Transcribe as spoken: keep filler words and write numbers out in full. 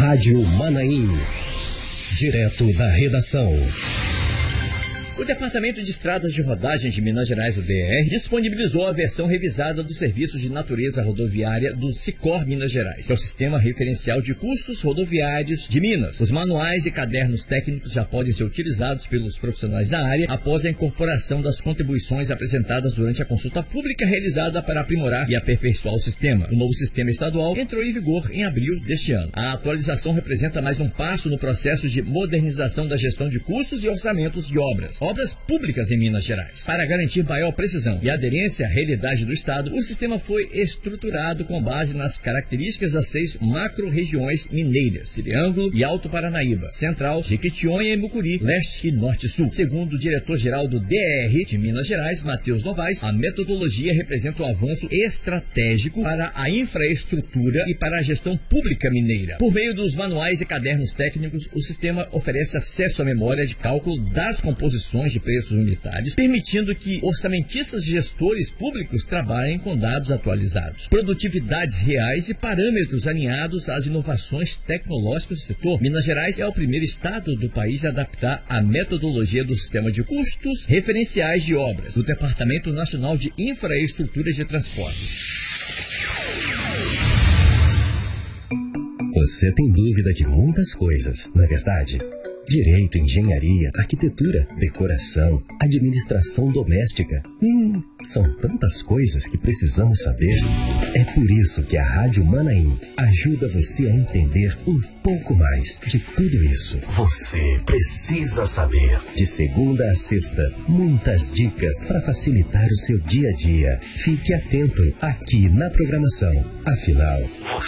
Rádio Manaim. Direto da redação. O Departamento de Estradas de Rodagem de Minas Gerais, o D R, disponibilizou a versão revisada do Serviço de Natureza Rodoviária do SICOR Minas Gerais, que é o Sistema Referencial de Custos Rodoviários de Minas. Os manuais e cadernos técnicos já podem ser utilizados pelos profissionais da área após a incorporação das contribuições apresentadas durante a consulta pública realizada para aprimorar e aperfeiçoar o sistema. O novo sistema estadual entrou em vigor em abril deste ano. A atualização representa mais um passo no processo de modernização da gestão de custos e orçamentos de obras. Obras públicas em Minas Gerais. Para garantir maior precisão e aderência à realidade do Estado, o sistema foi estruturado com base nas características das seis macro-regiões mineiras: Triângulo e Alto Paranaíba, Central, Jequitinhonha e Mucuri, Leste e Norte-Sul. Segundo o diretor-geral do D R de Minas Gerais, Matheus Novaes, a metodologia representa um avanço estratégico para a infraestrutura e para a gestão pública mineira. Por meio dos manuais e cadernos técnicos, o sistema oferece acesso à memória de cálculo das composições de preços unitários, permitindo que orçamentistas e gestores públicos trabalhem com dados atualizados, produtividades reais e parâmetros alinhados às inovações tecnológicas do setor. Minas Gerais é o primeiro estado do país a adaptar a metodologia do sistema de custos referenciais de obras do Departamento Nacional de Infraestrutura de Transporte. Você tem dúvida de muitas coisas, não é verdade? Direito, engenharia, arquitetura, decoração, administração doméstica. Hum, são tantas coisas que precisamos saber. É por isso que a Rádio Manaim ajuda você a entender um pouco mais de tudo isso. Você precisa saber. De segunda a sexta, muitas dicas para facilitar o seu dia a dia. Fique atento aqui na programação. Afinal,